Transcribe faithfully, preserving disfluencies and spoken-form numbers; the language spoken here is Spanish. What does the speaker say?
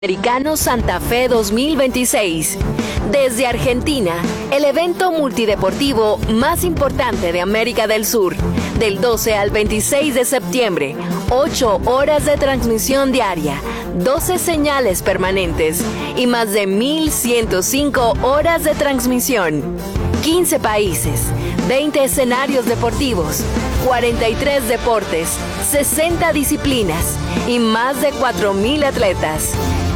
Americano Santa Fe dos mil veintiséis. Desde Argentina, el evento multideportivo más importante de América del Sur. Del doce al veintiséis de septiembre, ocho horas de transmisión diaria, doce señales permanentes y más de mil ciento cinco horas de transmisión. quince países, veinte escenarios deportivos, cuarenta y tres deportes, sesenta disciplinas y más de cuatro mil atletas.